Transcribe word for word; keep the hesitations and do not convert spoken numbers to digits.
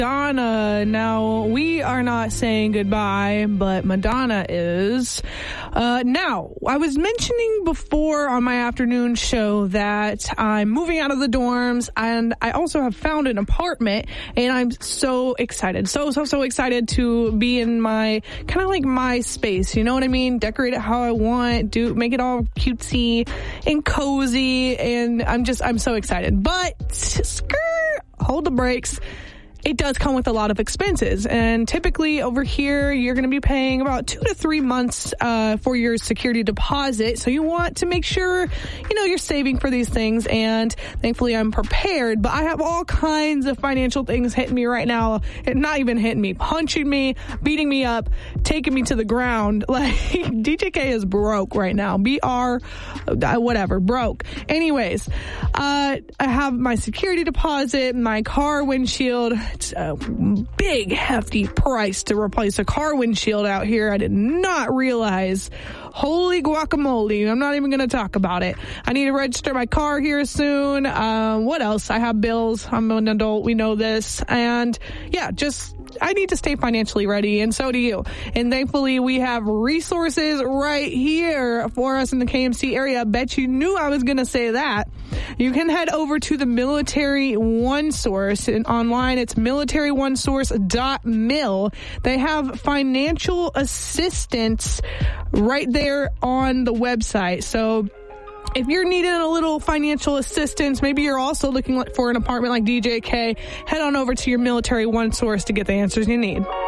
Madonna. Now, we are not saying goodbye, but Madonna is. Uh, now, I was mentioning before on my afternoon show that I'm moving out of the dorms, and I also have found an apartment, and I'm so excited. So, so, so excited to be in my, kind of like my space, you know what I mean? Decorate it how I want, do make it all cutesy and cozy, and I'm just, I'm so excited. But, skirt, hold the brakes. It does come with a lot of expenses, and typically over here you're going to be paying about two to three months uh, for your security deposit. So you want to make sure you know you're saving for these things, and thankfully I'm prepared. But I have all kinds of financial things hitting me right now. It, not even hitting me, punching me, beating me up, taking me to the ground. Like D J K is broke right now. B R, uh, whatever, broke. Anyways, uh, I have my security deposit, my car windshield. It's a big, hefty price to replace a car windshield out here. I did not realize. Holy guacamole. I'm not even going to talk about it. I need to register my car here soon. Um, what else? I have bills. I'm an adult. We know this. And yeah, just I need to stay financially ready, and so do you. And thankfully, we have resources right here for us in the K M C area. I bet you knew I was going to say that. You can head over to the Military One Source, and online it's military one source dot mil. They have financial assistance right there on the website. So if you're needing a little financial assistance, maybe you're also looking for an apartment like D J K, head on over to your Military One Source to get the answers you need.